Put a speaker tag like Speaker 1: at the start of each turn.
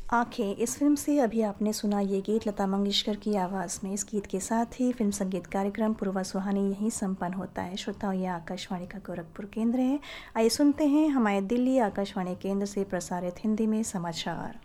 Speaker 1: आँखें इस फ़िल्म से अभी आपने सुना ये गीत लता मंगेशकर की आवाज़ में। इस गीत के साथ ही फ़िल्म संगीत कार्यक्रम पूर्वा सुहानी यहीं संपन्न होता है। श्रोताओं, ये आकाशवाणी का गोरखपुर केंद्र है। आइए सुनते हैं हमारे दिल्ली आकाशवाणी केंद्र से प्रसारित हिंदी में समाचार।